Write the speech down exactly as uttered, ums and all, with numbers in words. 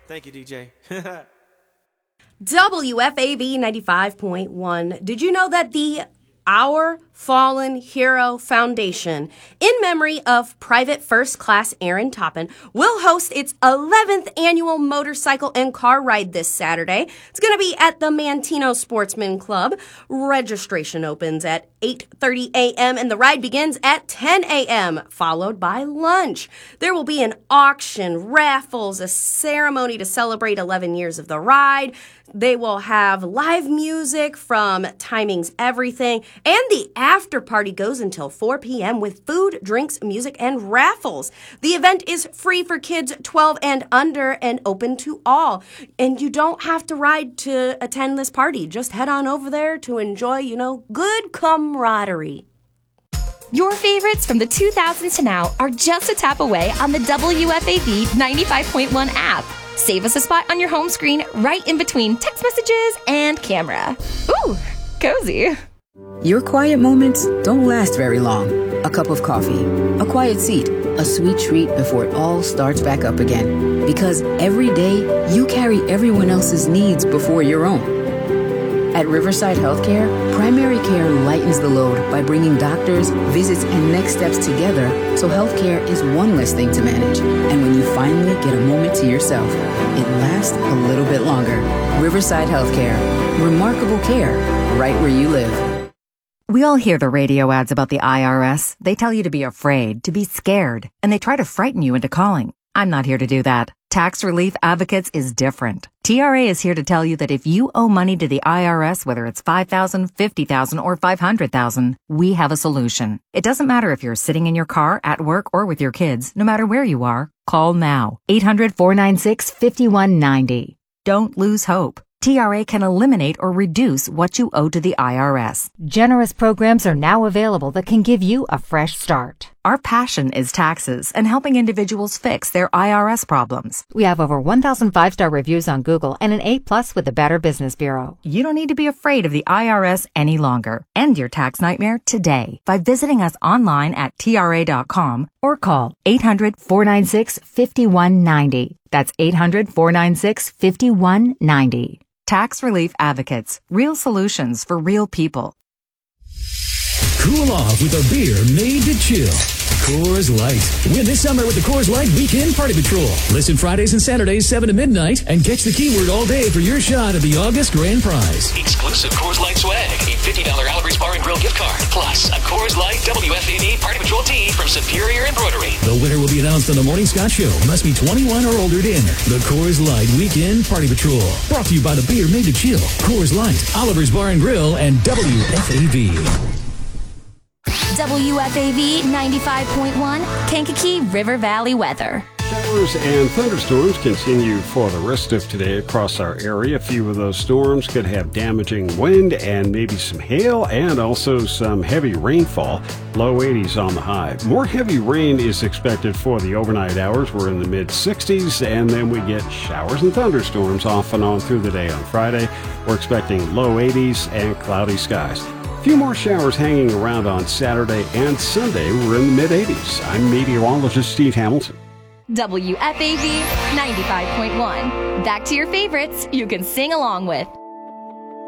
Thank you, D J. W F A B ninety-five point one. Did you know that the Our Fallen Hero Foundation, in memory of Private First Class Aaron Toppin, will host its eleventh annual motorcycle and car ride this Saturday? It's going to be at the Mantino Sportsman Club. Registration opens at eight thirty a.m. and the ride begins at ten a.m., followed by lunch. There will be an auction, raffles, a ceremony to celebrate eleven years of the ride. They will have live music from Timing's Everything, and the after party goes until four p.m. with food, drinks, music, and raffles. The event is free for kids twelve and under and open to all. And you don't have to ride to attend this party. Just head on over there to enjoy, you know, good camaraderie. Your favorites from the two thousands to now are just a tap away on the W F A B ninety-five point one app. Save us a spot on your home screen right in between text messages and camera. Ooh, cozy. Your quiet moments don't last very long. A cup of coffee, a quiet seat, a sweet treat before it all starts back up again. Because every day, you carry everyone else's needs before your own. At Riverside Healthcare, primary care lightens the load by bringing doctors, visits, and next steps together so healthcare is one less thing to manage. And when you finally get a moment to yourself, it lasts a little bit longer. Riverside Healthcare. Remarkable care right where you live. We all hear the radio ads about the I R S. They tell you to be afraid, to be scared, and they try to frighten you into calling. I'm not here to do that. Tax Relief Advocates is different. T R A is here to tell you that if you owe money to the I R S, whether it's five thousand dollars, fifty thousand dollars, or five hundred thousand dollars, we have a solution. It doesn't matter if you're sitting in your car, at work, or with your kids. No matter where you are, call now. eight hundred, four nine six, five one nine zero. Don't lose hope. T R A can eliminate or reduce what you owe to the I R S. Generous programs are now available that can give you a fresh start. Our passion is taxes and helping individuals fix their I R S problems. We have over one thousand five-star reviews on Google and an A plus with the Better Business Bureau. You don't need to be afraid of the I R S any longer. End your tax nightmare today by visiting us online at T R A dot com or call eight hundred, four nine six, five one nine zero. That's eight hundred, four nine six, five one nine zero. Tax Relief Advocates. Real solutions for real people. Cool off with a beer made to chill. Coors Light. Win this summer with the Coors Light Weekend Party Patrol. Listen Fridays and Saturdays, seven to midnight, and catch the keyword all day for your shot at the August grand prize. Exclusive Coors Light swag. A fifty dollars Alibre's Bar and Grill gift card. Plus, a Coors Light W F A B Party Patrol tee from Superior Embroidery. The winner will be announced on the Morning Scott Show. Must be twenty-one or older to enter. The Coors Light Weekend Party Patrol. Brought to you by the beer made to chill. Coors Light, Oliver's Bar and Grill, and W F A B. W F A B ninety-five point one, Kankakee River Valley weather. Showers and thunderstorms continue for the rest of today across our area. A few of those storms could have damaging wind and maybe some hail and also some heavy rainfall. Low eighties on the high. More heavy rain is expected for the overnight hours. We're in the mid sixties, and then we get showers and thunderstorms off and on through the day on Friday. We're expecting low eighties and cloudy skies. A few more showers hanging around on Saturday and Sunday. We're in the mid eighties. I'm meteorologist Steve Hamilton. W F A B ninety-five point one. Back to your favorites you can sing along with.